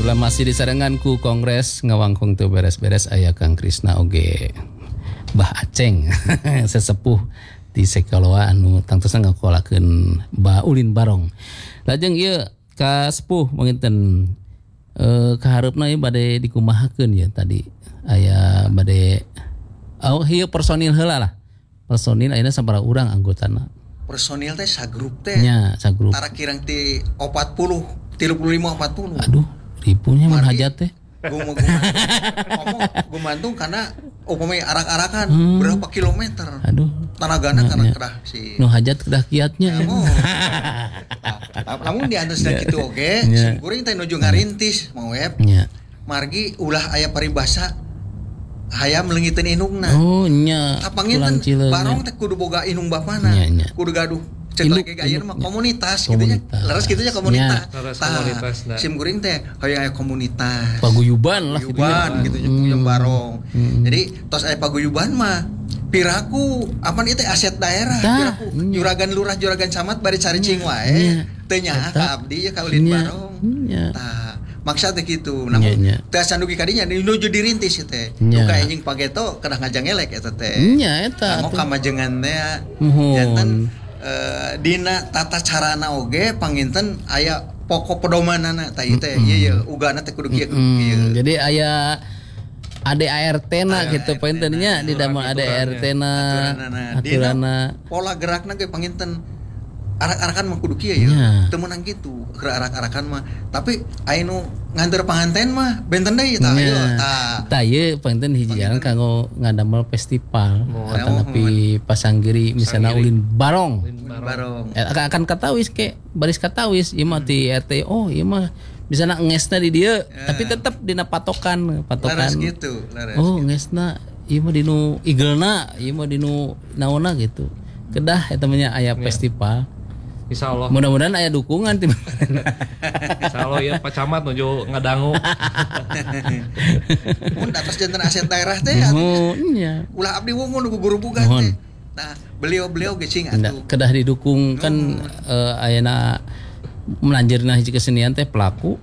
Ulah masih disarengan ku Kongres ngawangkung teu beres-beres aya Kang Krisna oge Bah Aceng sesepuh di Sekaloa anu tangtosan ngakolakeun Bah Ulin Barong. Lajeng ieu ka sepuh manginten kaharepna ieu bade dikumahakeun ya tadi aya bade ieu personil heula lah. Personil ayeuna sabaraha urang anggotana? Personil teh sagrup teh. Nya, sagrup. Tara kirang ti 40, 35 40. Aduh, ribunya mun hajat teh. Gumantung karena upamanya arak-arakan berapa kilometer. Aduh. Tanagana karena kedah si. Nu hajat kedah kiatnya. Lamun di atas kitu oge, sim kuring teh nuju ngarintis mau web. Margi ulah aya paribasa hayam leungiteun inungna. Oh nya. Kapanginten barong teh kudu boga inung bapana. Kudu gaduh. Cek lagi ayeuna mah komunitas gitu nya. Leres kitu nya komunitas. Sim kuring teh hoyong aya komunitas. Paguyuban lah gitu nya puyeng barong. Jadi tos aya paguyuban mah piraku apan ieu teh aset daerah piraku. Juragan lurah juragan camat bari caricing wae. Teu nyaha ka abdi ya ka Ulin Barong. Tah maksudnya gitu, namun teh sandugi kadinya nuju dirintis teh. Duka enjing pageto kedah ngajang elek eta teh. Nya eta. Mau kamajengan teh janten dina tata carana oge panginten aya pokok pedomanana tah ieu teh ieu ugana teh kudu kieu. Jadi aya ADART-na gitu pangintennya di damel ADART-na aturanna. Pola gerakna ge panginten arak-arakan mah kudu kieu ya. Teu meunang kitu, arak-arakan mah. Tapi aya nu nganter panganten mah benten deui tah ieu. Tah ieu panganten hiji jalan kanggo ngadamel festival. Tapi pasanggiri misalnya Ulin Barong. Akan katawis ke baris katawis ieu mah ti RT. Oh, ieu mah misalnya ngesna di dieu, tapi tetep dina patokan. Laras gitu, oh, ngesna ieu mah dinu igelna, ieu mah dinu naonna gitu. Kedah eta mah aya festival. Insyaallah. Mudah-mudahan aya dukungan ti. Insyaallah ya Pak Camat nuju ngadangu. Mun atas janten aset daerah teh nya. Ulah abdi wungun ku guru boga teh. Nah, beliau ge cing atuh. Kedah didukung kan ayeuna melanjirna hiji kesenian teh pelaku.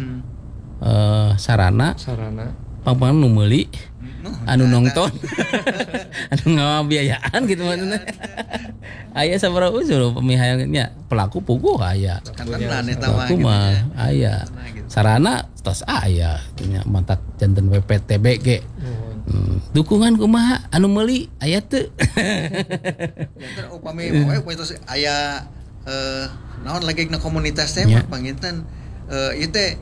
Sarana. Pang-pang nu meuli. Anu nonton. Anu ngabiayaan gitu maksudnya. Aya sabaraha usul pemihayannya pelaku puguh aya. Pelaku mah aya. Sarana tos aya nya mantak janten WPTB ge. Dukungan kumaha anu meuli aya teu. Janten upami we tos aya naon lagi na komunitas teh mah panginten ieu teh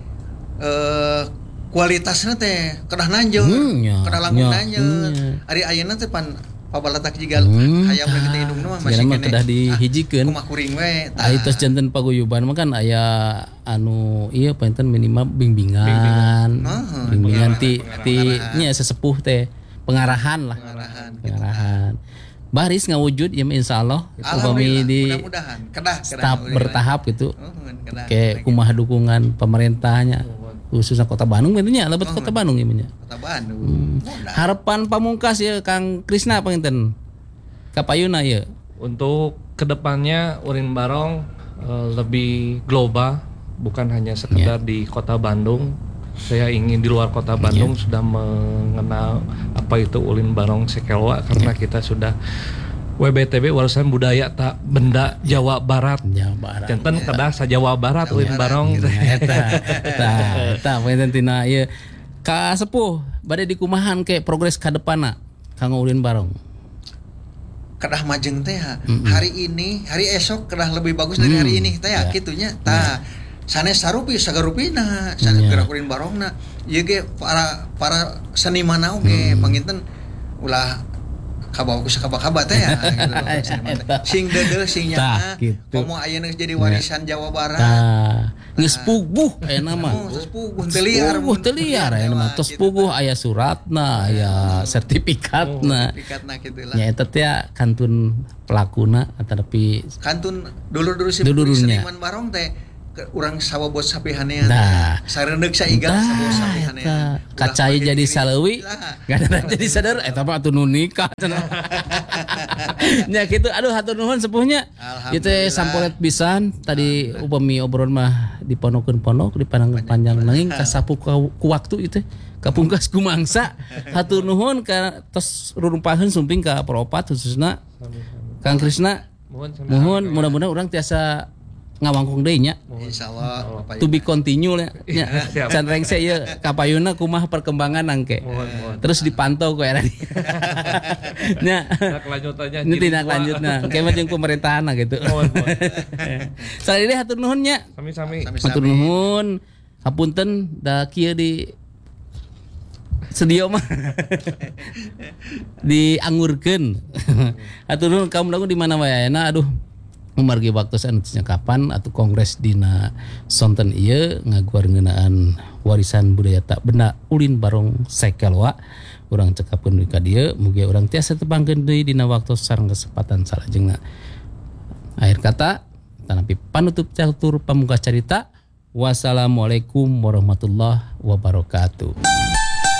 kualitasna teh kedah nanjeun, kedah langkung nanjeun. Ari ayeuna teh pan pabalatak jiga hayam lagi teh indungna mah masih kene. Kedah dihijikeun. Kumaha kuring we. Ai tos janten paguyuban mah kan aya anu ieu panten minimal bimbingan. Bimbingan ti nya sesepuh teh pengarahan lah. Pengarahan. Baris ngawujud ya insyaallah upami di tahap bertahap gitu. Kayak kumaha dukungan pemerintahnya. Khususnya Kota Bandung tentunya lebet Kota Bandung ieu nya. Kota Bandung. Harapan pamungkas ya Kang Krisna panginten. Kapayuna ya. Untuk kedepannya Ulin Barong lebih global, bukan hanya sekedar di Kota Bandung. Saya ingin di luar Kota Bandung sudah mengenal apa itu Ulin Barong Sekeloa karena kita sudah WBTB warisan budaya tak benda Jawa Barat. Janten kedah sa Jawa Barat Ulin Barong eta panten tina ieu ka sepuh bade dikumahan ke progres ka depanna kanggo Ulin Barong. Kedah majeng teh hari ini, hari esok kedah lebih bagus dari hari ini teh kitunya. Tah sanes sarupi sagarupina, sanes gerak Ulin Barongna. Ieu ge para seniman oge panginten ulah kabawa ku sakaba-kaba teh ya gitu. Sing deudeuh sing nya komo ayeuna jadi warisan Jawa Barat. Geus puguh ayeuna mah. Geus puguh teu liar ayeuna mah. Tos puguh aya suratna, aya sertifikatna. Sertifikatna kitu lah. Nya eta teh kantun pelakuna atapi kantun dulur-dulur seniman Barong teh urang sabobot sapihanean. Sareundeuk saigal sabobot sapihanean. Kacai jadi saleuwi, gadana jadi sadar eta mah atuh nu nikah cenah. Nya kitu aduh hatur nuhun sepuhnya. Ieu teh sampolet pisan tadi upami obrolan mah diponok dipandang nanging kasapu ku waktu itu kapungkas ku mangsa hatur nuhun ka tos rurumpaheun sumping ka Propat khususna Kang Krisna mohon mudah-mudahan urang tiasa ngawangkung deui nya insyaallah to be continue nya can rengse ieu kapayuna kumaha perkembangan angke terus dipantau ku era nya lanjutannya ini tindak lanjutna kayak mah jeung pemerintahan gitu salih hatur nuhun nya sami-sami hatur nuhun hapunten da kieu di sedio mah diangurkeun hatur nuhun kaum lagu di mana wae aduh memargi waktu saeunya kapan atau kongres dina sonten ieu ngaguar ngeunaan warisan budaya tak benda ulin barong sekelwa urang cekapkeun ka dieu mugi urang tiasa tepangkeun deui dina waktu sareng kesempatan salajengna. Akhir kata tanapi panutup catur pamungkas carita wassalamualaikum warahmatullahi wabarakatuh.